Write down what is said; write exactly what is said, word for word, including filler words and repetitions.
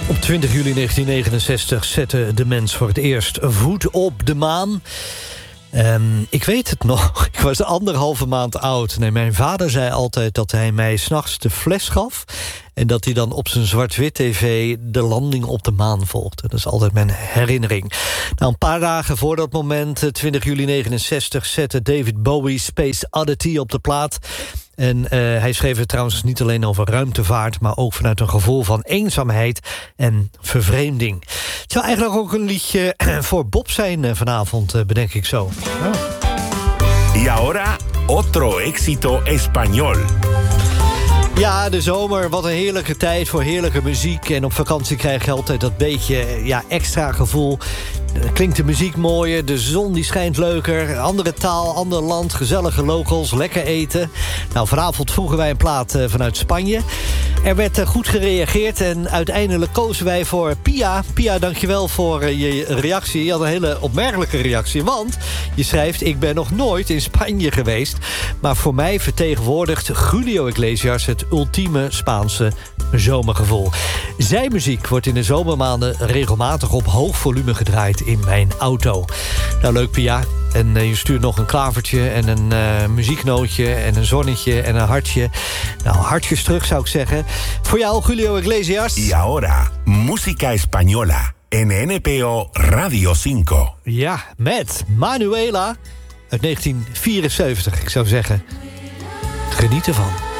Op twintig juli negentien negenenzestig zette de mens voor het eerst voet op de maan. Um, ik weet het nog, ik was anderhalve maand oud. Nee, mijn vader zei altijd dat hij mij 's nachts de fles gaf en dat hij dan op zijn zwart-wit tv de landing op de maan volgde. Dat is altijd mijn herinnering. Nou, een paar dagen voor dat moment, twintig juli negenenzestig... zette David Bowie Space Oddity op de plaat. En uh, hij schreef het trouwens niet alleen over ruimtevaart, maar ook vanuit een gevoel van eenzaamheid en vervreemding. Het zou eigenlijk ook een liedje voor Bob zijn vanavond, bedenk ik zo. Oh. Y ahora, otro éxito español. Ja, de zomer, wat een heerlijke tijd voor heerlijke muziek. En op vakantie krijg je altijd dat beetje ja, extra gevoel. Klinkt de muziek mooier, de zon die schijnt leuker. Andere taal, ander land, gezellige locals, lekker eten. Nou, vanavond vroegen wij een plaat uh, vanuit Spanje. Er werd uh, goed gereageerd en uiteindelijk kozen wij voor Pia. Pia, dankjewel voor uh, je reactie. Je had een hele opmerkelijke reactie, want je schrijft: ik ben nog nooit in Spanje geweest. Maar voor mij vertegenwoordigt Julio Iglesias het ultieme Spaanse zomergevoel. Zijn muziek wordt in de zomermaanden regelmatig op hoog volume gedraaid in mijn auto. Nou, leuk Pia. En uh, je stuurt nog een klavertje en een uh, muzieknootje en een zonnetje en een hartje. Nou, hartjes terug zou ik zeggen. Voor jou, Julio Iglesias. Y ahora, música española en N P O Radio cinco. Ja, met Manuela uit negentien vierenzeventig. Ik zou zeggen, geniet ervan.